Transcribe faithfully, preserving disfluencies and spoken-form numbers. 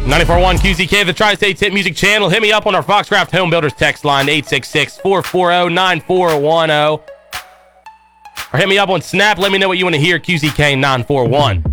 ninety-four point one Q Z K, the Tri-State's hit music channel. Hit me up on our Foxcraft Home Builders text line, eight six six, four four zero, nine four one zero. Or hit me up on Snap. Let me know what you want to hear, Q Z K nine four one.